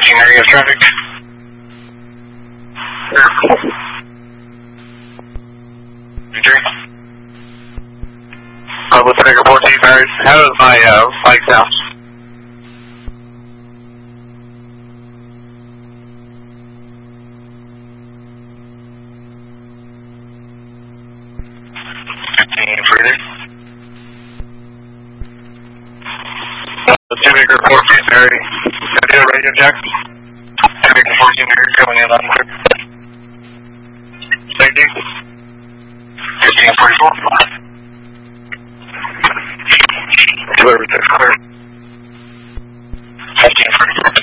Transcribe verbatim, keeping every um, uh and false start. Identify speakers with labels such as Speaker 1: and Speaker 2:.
Speaker 1: fourteen area of traffic. Okay. Uh, Lieutenant fourteen, Mary, how does my uh, flight sound? fifteen, breathing. Lieutenant fourteen, Mary, can I do a radio check? Lieutenant fourteen, Mary, coming in on clear. Safety. fifteen forty-four. Delivery text clear.